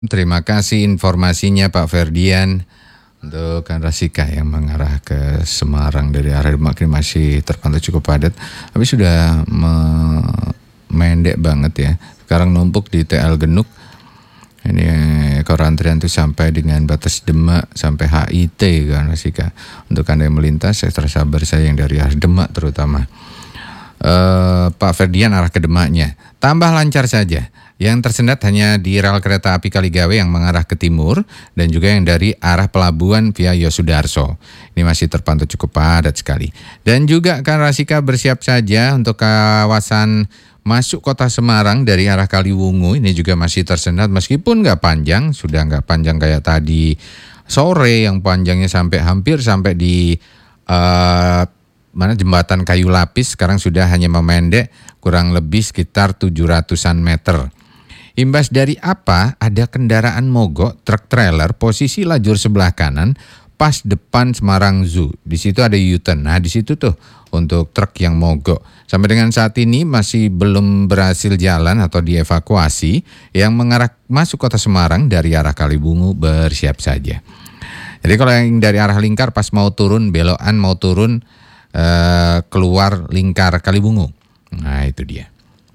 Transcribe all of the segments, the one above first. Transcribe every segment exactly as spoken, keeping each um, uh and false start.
Terima kasih informasinya Pak Ferdian. Untuk Rasika yang mengarah ke Semarang dari arah Demak ini masih terpantau cukup padat, tapi sudah mendek banget ya. Sekarang numpuk di T L Genuk. Ini kalau antrian itu sampai dengan batas Demak sampai H I T kan Rasika. Untuk Anda yang melintas, saya tersabar saya yang dari arah Demak terutama. Uh, Pak Ferdian arah ke Demaknya tambah lancar saja. Yang tersendat hanya di rel kereta api Kaligawe yang mengarah ke timur dan juga yang dari arah pelabuhan via Yosudarso. Ini masih terpantau cukup padat sekali. Dan juga kan Rasika bersiap saja untuk kawasan masuk kota Semarang dari arah Kaliwungu. Ini juga masih tersendat meskipun nggak panjang, sudah nggak panjang kayak tadi sore yang panjangnya sampai hampir sampai di uh, mana jembatan Kayu Lapis. Sekarang sudah hanya memendek kurang lebih sekitar tujuh ratusan meter. Imbas dari apa? Ada kendaraan mogok truk trailer posisi lajur sebelah kanan pas depan Semarang Zoo. Di situ ada U-turn. Nah, di situ tuh untuk truk yang mogok. Sampai dengan saat ini masih belum berhasil jalan atau dievakuasi. Yang mengarah masuk kota Semarang dari arah Kalibungu bersiap saja. Jadi kalau yang dari arah Lingkar pas mau turun belokan mau turun eh, keluar Lingkar Kalibungu. Nah, itu dia.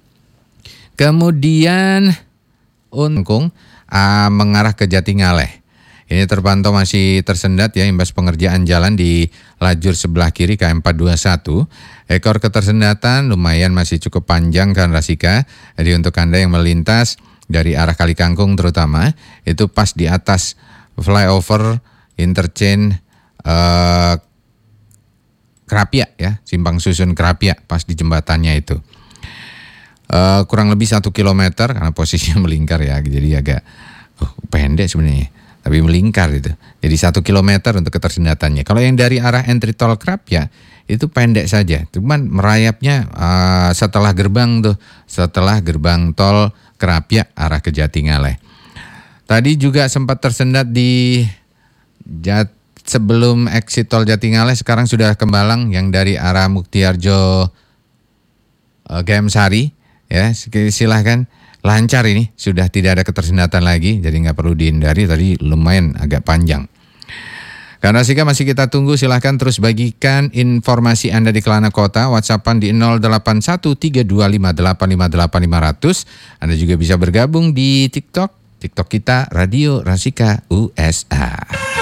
Kemudian Untung uh, mengarah ke Jatingaleh. Ini terpantau masih tersendat ya imbas pengerjaan jalan di lajur sebelah kiri K M empat dua satu. Ekor ketersendatan lumayan masih cukup panjang kan Rasika. Jadi untuk Anda yang melintas dari arah Kali Kangkung terutama itu pas di atas flyover interchange uh, Kerapia ya, Simpang Susun Kerapia pas di jembatannya itu. Uh, kurang lebih satu kilometer karena posisinya melingkar ya, jadi agak oh, pendek sebenarnya, tapi melingkar itu. Jadi satu kilometer untuk ketersendatannya. Kalau yang dari arah entry tol Kerapia itu pendek saja, cuman merayapnya uh, setelah gerbang tuh, setelah gerbang tol Kerapia arah ke Jatingaleh. Tadi juga sempat tersendat di Jat, sebelum exit tol Jatingaleh, sekarang sudah ke Malang yang dari arah Muktiarjo uh, G M Sari. Ya, silahkan lancar ini, sudah tidak ada ketersendatan lagi, jadi nggak perlu dihindari. Tadi lumayan agak panjang. Karena Sika masih kita tunggu, silahkan terus bagikan informasi Anda di Kelana Kota, WhatsAppan di nol delapan satu tiga dua lima delapan lima delapan lima nol nol. Anda juga bisa bergabung di TikTok, TikTok kita Radio Rasika U S A.